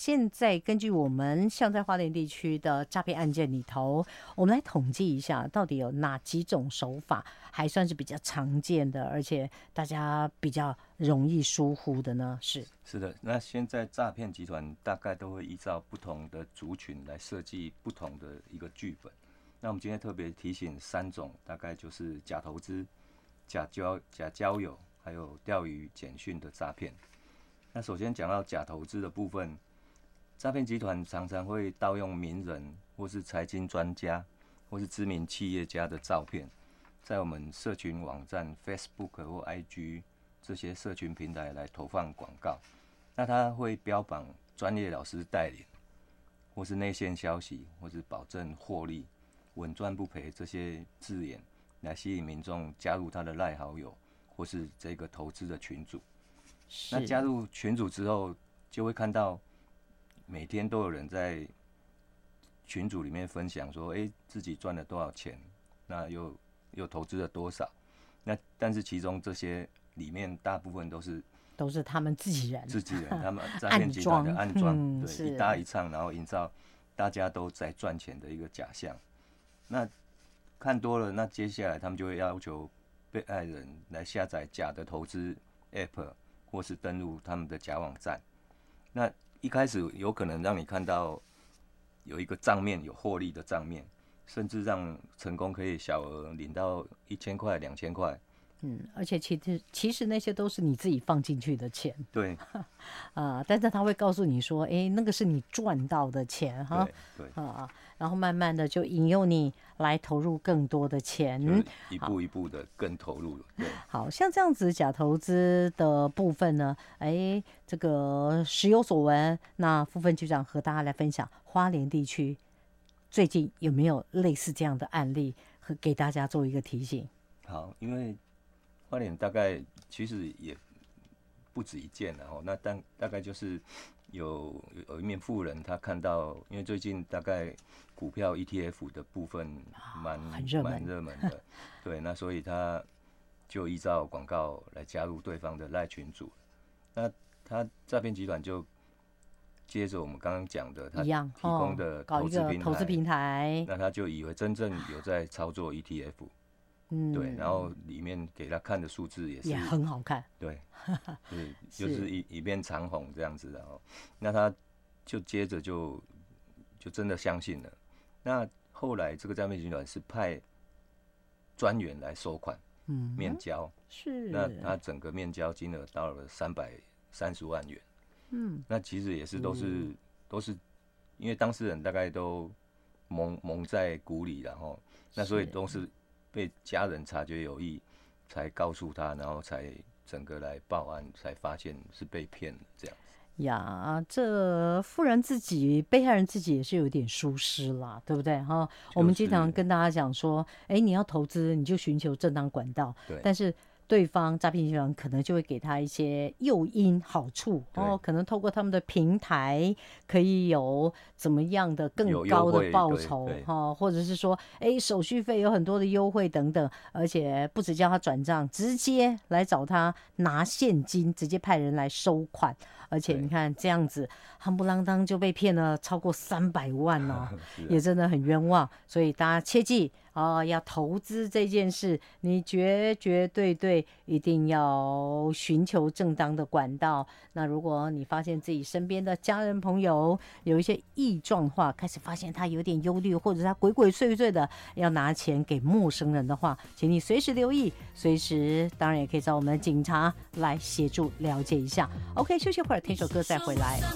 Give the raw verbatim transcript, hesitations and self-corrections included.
现在根据我们像在花莲地区的诈骗案件里头，我们来统计一下，到底有哪几种手法还算是比较常见的，而且大家比较容易疏忽的呢？是是的，那现在诈骗集团大概都会依照不同的族群来设计不同的一个剧本。那我们今天特别提醒三种，大概就是假投资、假交、假交友，还有钓鱼简讯的诈骗。那首先讲到假投资的部分，诈骗集团常常会盗用名人或是财经专家或是知名企业家的照片，在我们社群网站 Facebook 或 I G 这些社群平台来投放广告。那他会标榜专业老师带领，或是内线消息，或是保证获利、稳赚不赔这些字眼，来吸引民众加入他的赖好友或是这个投资的群组。那加入群组之后，就会看到每天都有人在群组里面分享说，哎、欸，自己赚了多少钱，那又又投资了多少。那但是其中这些里面大部分都是都是他们自己人， 自己人，他们诈骗集团的暗装， 嗯、 对，一搭一唱，然后营造大家都在赚钱的一个假象。那看多了，那接下来他们就会要求被害人来下载假的投资 App。或是登录他们的假网站，那一开始有可能让你看到有一个账面有获利的账面，甚至让成功可以小额领到一千块、两千块。 嗯，而且其实其实那些都是你自己放进去的钱， 对， 啊，但是他会告诉你说，哎、欸，那个是你赚到的钱哈， 对对啊，然后慢慢的就引诱你来投入更多的钱， 一步一步的更投入了。对， 好像这样子假投资的部分呢，哎、欸，这个时有所闻，那副分局长和大家来分享花莲地区最近有没有类似这样的案例，和给大家做一个提醒。 好，因为花莲大概其实也不止一件了哦，那大大概就是有有一名妇人，她看到，因为最近大概股票 E T F 的部分蛮蛮热门的，对，那所以她就依照广告来加入对方的赖群组，那他诈骗集团就接着我们刚刚讲的，他提供的投资平台， 投资平台， 那他就以为真正有在操作 E T F。嗯，对，然后里面给他看的数字也是也很好看， 对，对，就是一一片长虹这样子的哦。那他就接着就就真的相信了。那后来这个诈骗集团是派专员来收款，嗯，面交是， 那他整个面交金额到了三百三十万元，嗯，那其实也是都是、嗯、都是因为当事人大概都蒙蒙在鼓里，然后那所以都是。被家人察觉有异，才告诉他，然后才整个来报案，才发现是被骗了这样子。 呀，这妇人自己、被害人自己也是有点疏失啦，对不对哈？就是、我们经常跟大家讲说，哎，你要投资，你就寻求正当管道， 对， 但是。对方诈骗集团可能就会给他一些诱因好处哦，可能透过他们的平台可以有怎么样的更高的报酬哈，或者是说哎手续费有很多的优惠等等，而且不只叫他转账，直接来找他拿现金，直接派人来收款，而且你看这样子夯不啷当就被骗了超过三百万哦，也真的很冤枉，所以大家切记哦，要投资这件事，你绝绝对对一定要寻求正当的管道。那如果你发现自己身边的家人朋友有一些异状的话，开始发现他有点忧虑，或者他鬼鬼祟祟的要拿钱给陌生人的话，请你随时留意，随时当然也可以找我们的警察来协助了解一下。OK， 休息会儿，听首歌再回来。